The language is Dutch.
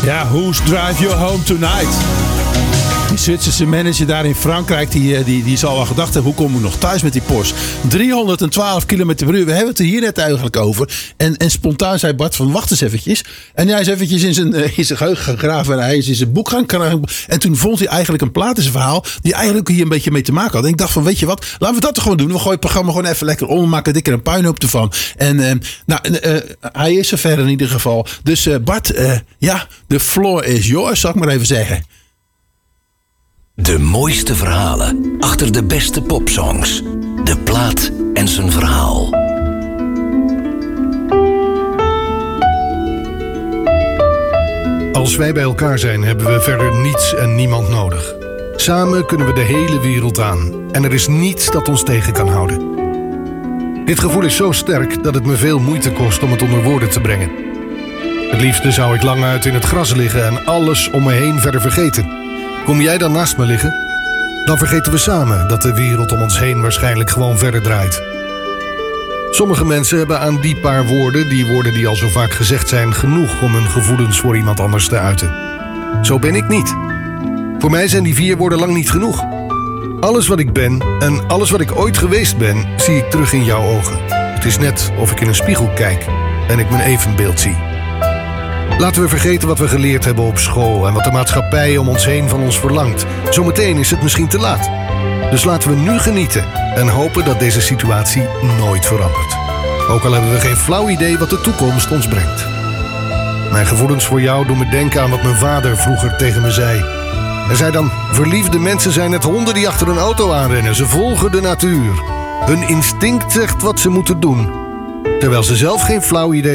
Ja, Who's Drive You Home Tonight? Die Zwitserse manager daar in Frankrijk, die zal wel gedacht hebben, hoe kom ik nog thuis met die Porsche? 312 km per uur, we hebben het er hier net eigenlijk over. En spontaan zei Bart van, wacht eens eventjes. En hij is eventjes in zijn geheugen gegraven en hij is in zijn boek gaan krijgen. En toen vond hij eigenlijk een plaat in zijn verhaal die eigenlijk hier een beetje mee te maken had. En ik dacht van, weet je wat, laten we dat toch gewoon doen. We gooien het programma gewoon even lekker om, maken er een puinhoop ervan. En hij is zover in ieder geval. Dus Bart, the floor is yours, zal ik maar even zeggen. De mooiste verhalen achter de beste popsongs. De plaat en zijn verhaal. Als wij bij elkaar zijn, hebben we verder niets en niemand nodig. Samen kunnen we de hele wereld aan. En er is niets dat ons tegen kan houden. Dit gevoel is zo sterk dat het me veel moeite kost om het onder woorden te brengen. Het liefste zou ik lang uit in het gras liggen en alles om me heen verder vergeten. Kom jij dan naast me liggen? Dan vergeten we samen dat de wereld om ons heen waarschijnlijk gewoon verder draait. Sommige mensen hebben aan die paar woorden, die woorden die al zo vaak gezegd zijn, genoeg om hun gevoelens voor iemand anders te uiten. Zo ben ik niet. Voor mij zijn die 4 woorden lang niet genoeg. Alles wat ik ben en alles wat ik ooit geweest ben, zie ik terug in jouw ogen. Het is net of ik in een spiegel kijk en ik mijn evenbeeld zie. Laten we vergeten wat we geleerd hebben op school en wat de maatschappij om ons heen van ons verlangt. Zometeen is het misschien te laat. Dus laten we nu genieten en hopen dat deze situatie nooit verandert. Ook al hebben we geen flauw idee wat de toekomst ons brengt. Mijn gevoelens voor jou doen me denken aan wat mijn vader vroeger tegen me zei. Hij zei dan, verliefde mensen zijn net honden die achter een auto aanrennen. Ze volgen de natuur. Hun instinct zegt wat ze moeten doen. Terwijl ze zelf geen flauw idee